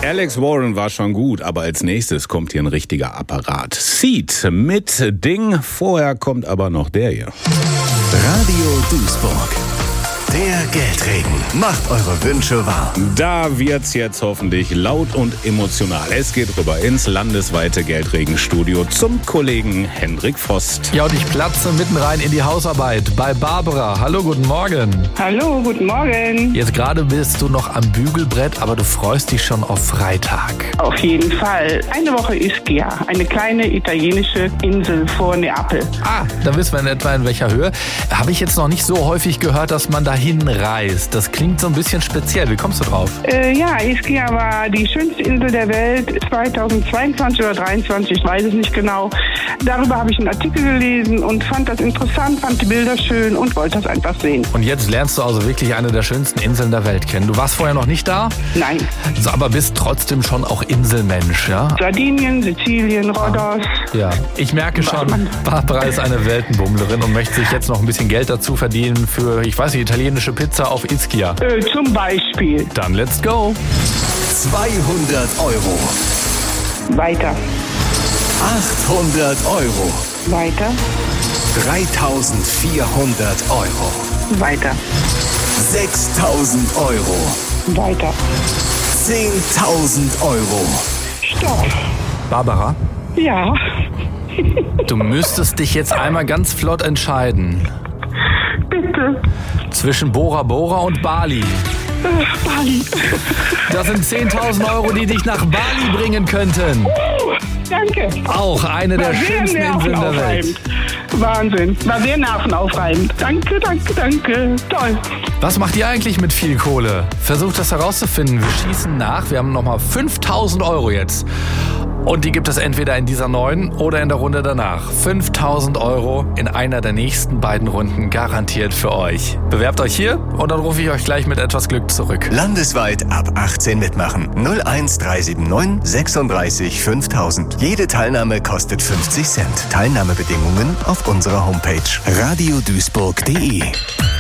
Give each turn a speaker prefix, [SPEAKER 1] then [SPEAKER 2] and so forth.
[SPEAKER 1] Alex Warren war schon gut, aber als nächstes kommt hier ein richtiger Apparat. Seed mit Ding, vorher kommt aber noch der hier.
[SPEAKER 2] Radio Duisburg. Der Geldregen macht eure Wünsche wahr.
[SPEAKER 1] Da wird's jetzt hoffentlich laut und emotional. Es geht rüber ins landesweite Geldregenstudio zum Kollegen Hendrik Vost.
[SPEAKER 3] Ja, und ich platze mitten rein in die Hausarbeit bei Barbara. Hallo, guten Morgen.
[SPEAKER 4] Hallo, guten Morgen.
[SPEAKER 3] Jetzt gerade bist du noch am Bügelbrett, aber du freust dich schon auf Freitag.
[SPEAKER 4] Auf jeden Fall. Eine Woche Ischia, eine kleine italienische Insel vor Neapel.
[SPEAKER 3] Da wissen wir in etwa in welcher Höhe. Habe ich jetzt noch nicht so häufig gehört, dass man dahin reist. Das klingt so ein bisschen speziell. Wie kommst du drauf?
[SPEAKER 4] Ja, Ischia war die schönste Insel der Welt 2022 oder 2023, ich weiß es nicht genau. Darüber habe ich einen Artikel gelesen und fand das interessant, fand die Bilder schön und wollte das einfach sehen.
[SPEAKER 3] Und jetzt lernst du also wirklich eine der schönsten Inseln der Welt kennen. Du warst vorher noch nicht da?
[SPEAKER 4] Nein.
[SPEAKER 3] So, aber bist trotzdem schon auch Inselmensch, ja?
[SPEAKER 4] Sardinien, Sizilien, Rhodos.
[SPEAKER 3] Ja, ich merke schon, Barbara ist eine Weltenbummlerin und möchte sich jetzt noch ein bisschen Geld dazu verdienen für, ich weiß nicht, italienische Pizza auf Ischia.
[SPEAKER 4] Zum Beispiel.
[SPEAKER 3] Dann let's go.
[SPEAKER 2] 200 Euro.
[SPEAKER 4] Weiter.
[SPEAKER 2] 800 Euro.
[SPEAKER 4] Weiter.
[SPEAKER 2] 3.400 Euro.
[SPEAKER 4] Weiter.
[SPEAKER 2] 6.000 Euro.
[SPEAKER 4] Weiter.
[SPEAKER 2] 10.000 Euro.
[SPEAKER 4] Stopp.
[SPEAKER 3] Barbara,
[SPEAKER 4] Ja.
[SPEAKER 3] du müsstest dich jetzt einmal ganz flott entscheiden.
[SPEAKER 4] Bitte.
[SPEAKER 3] Zwischen Bora Bora und Bali.
[SPEAKER 4] Bali.
[SPEAKER 3] Das sind 10.000 Euro, die dich nach Bali bringen könnten.
[SPEAKER 4] Danke.
[SPEAKER 3] Auch eine der schönsten Inseln der Welt.
[SPEAKER 4] Wahnsinn. War sehr nervenaufreibend. Danke, danke, danke. Toll.
[SPEAKER 3] Was macht ihr eigentlich mit viel Kohle? Versucht das herauszufinden. Wir schießen nach. Wir haben nochmal 5.000 Euro jetzt. Und die gibt es entweder in dieser neuen oder in der Runde danach. 5.000 Euro in einer der nächsten beiden Runden garantiert für euch. Bewerbt euch hier und dann rufe ich euch gleich mit etwas Glück zurück.
[SPEAKER 2] Landesweit ab 18 mitmachen. 01379 36 5000. Jede Teilnahme kostet 50 Cent. Teilnahmebedingungen auf unserer Homepage radioduisburg.de.